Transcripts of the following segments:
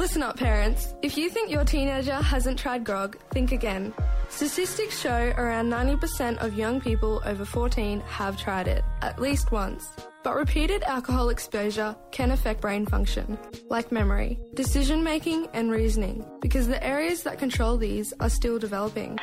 Listen up, parents. If you think your teenager hasn't tried grog, think again. Statistics show around 90% of young people over 14 have tried it, at least once. But repeated alcohol exposure can affect brain function, like memory, decision-making and reasoning, because the areas that control these are still developing.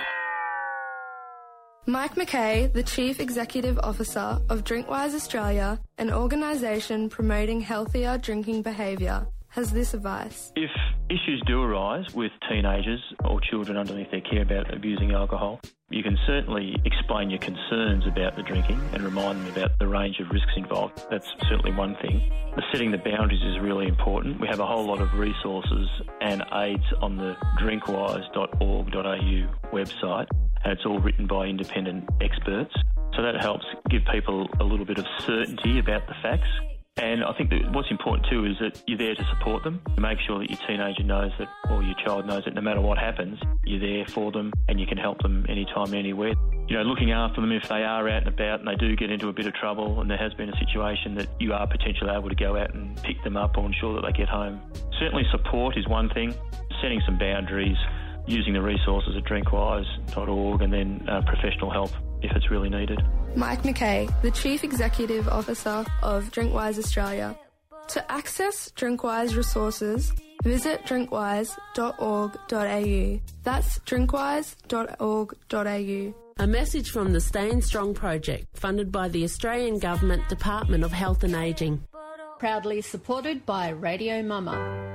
Mike McKay, the Chief Executive Officer of Drinkwise Australia, an organisation promoting healthier drinking behaviour, has this advice. If issues do arise with teenagers or children underneath their care about abusing alcohol, you can certainly explain your concerns about the drinking and remind them about the range of risks involved. That's certainly one thing. The setting the boundaries is really important. We have a whole lot of resources and aids on the drinkwise.org.au website, and it's all written by independent experts. So that helps give people a little bit of certainty about the facts. And I think that what's important too is that you're there to support them. Make sure that your teenager knows that, or your child knows that no matter what happens, you're there for them and you can help them anytime, anywhere. You know, looking after them if they are out and about and they do get into a bit of trouble and there has been a situation that you are potentially able to go out and pick them up or ensure that they get home. Certainly support is one thing, setting some boundaries, using the resources at drinkwise.org and then professional help if it's really needed. Mike McKay, the Chief Executive Officer of Drinkwise Australia. To access Drinkwise resources, visit drinkwise.org.au. That's drinkwise.org.au. A message from the Staying Strong project, funded by the Australian Government Department of Health and Ageing. Proudly supported by Radio Mama.